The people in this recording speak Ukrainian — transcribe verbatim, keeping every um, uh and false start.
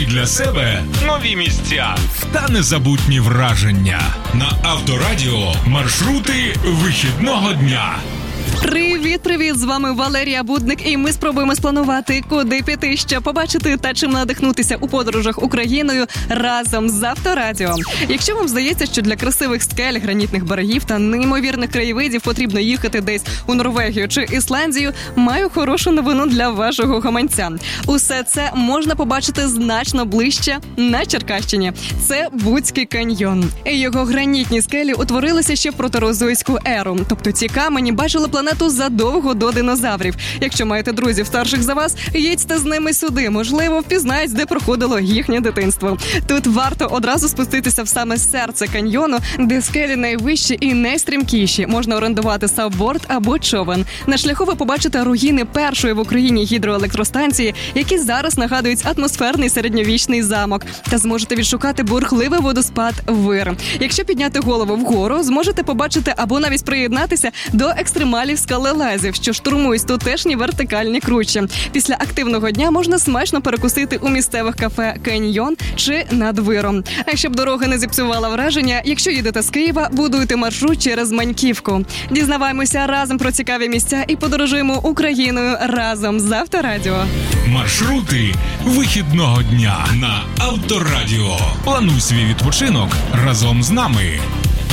для себе нові місця та незабутні враження. На Авторадіо маршрути вихідного дня. Привіт-привіт! З вами Валерія Будник, і ми спробуємо спланувати, куди піти, що побачити та чим надихнутися у подорожах Україною разом з Авторадіо. Якщо вам здається, що для красивих скель, гранітних берегів та неймовірних краєвидів потрібно їхати десь у Норвегію чи Ісландію, маю хорошу новину для вашого гаманця. Усе це можна побачити значно ближче на Черкащині. Це Буцький каньйон. Його гранітні скелі утворилися ще в протерозойську еру, тобто ці камені бачили планету задовго до динозаврів. Якщо маєте друзів старших за вас, їдьте з ними сюди. Можливо, впізнають, де проходило їхнє дитинство. Тут варто одразу спуститися в саме серце каньйону, де скелі найвищі і найстрімкіші. Можна орендувати сабборд або човен. На шляху ви побачите руїни першої в Україні гідроелектростанції, які зараз нагадують атмосферний середньовічний замок. Та зможете відшукати бурхливий водоспад Вир. Якщо підняти голову вгору, зможете побачити або навіть приєднатися до екстремалів скалелазів, що штурмують тутешні вертикальні кручі. Після активного дня можна смачно перекусити у місцевих кафе «Каньйон» чи «Над Виром». А щоб дорога не зіпсувала враження, якщо їдете з Києва, будуйте маршрут через Маньківку. Дізнаваємося разом про цікаві місця і подорожуємо Україною разом з Авторадіо. Маршрути вихідного дня на Авторадіо. Плануй свій відпочинок разом з нами.